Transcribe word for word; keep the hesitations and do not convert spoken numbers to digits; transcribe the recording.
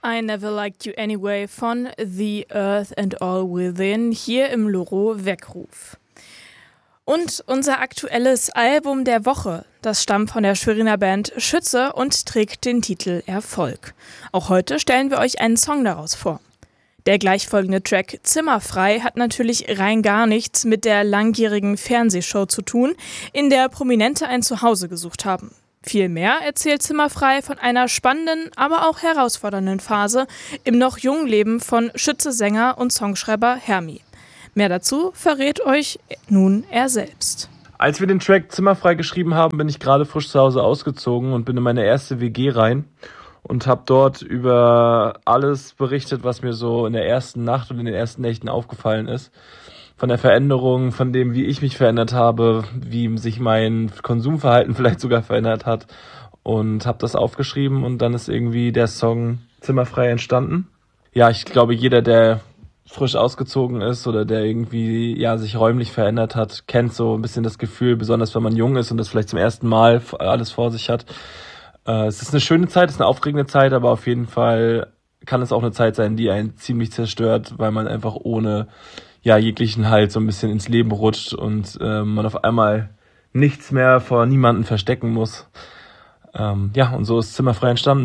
I Never Liked You Anyway von The Earth and All Within hier im Loro Weckruf. Und unser aktuelles Album der Woche, das stammt von der Schweriner Band Schütze und trägt den Titel Erfolg. Auch heute stellen wir euch einen Song daraus vor. Der gleichfolgende Track Zimmerfrei hat natürlich rein gar nichts mit der langjährigen Fernsehshow zu tun, in der Prominente ein Zuhause gesucht haben. Vielmehr erzählt Zimmerfrei von einer spannenden, aber auch herausfordernden Phase im noch jungen Leben von Schütze-Sänger und Songschreiber Hermi. Mehr dazu verrät euch nun er selbst. Als wir den Track Zimmerfrei geschrieben haben, bin ich gerade frisch zu Hause ausgezogen und bin in meine erste W G rein und habe dort über alles berichtet, was mir so in der ersten Nacht und in den ersten Nächten aufgefallen ist. Von der Veränderung, von dem, wie ich mich verändert habe, wie sich mein Konsumverhalten vielleicht sogar verändert hat, und habe das aufgeschrieben und dann ist irgendwie der Song Zimmerfrei entstanden. Ja, ich glaube, jeder, der frisch ausgezogen ist oder der irgendwie ja sich räumlich verändert hat, kennt so ein bisschen das Gefühl, besonders wenn man jung ist und das vielleicht zum ersten Mal alles vor sich hat. Äh, es ist eine schöne Zeit, es ist eine aufregende Zeit, aber auf jeden Fall kann es auch eine Zeit sein, die einen ziemlich zerstört, weil man einfach ohne ja jeglichen Halt so ein bisschen ins Leben rutscht und äh, man auf einmal nichts mehr vor niemanden verstecken muss. Ähm, ja, und so ist Zimmerfrei entstanden.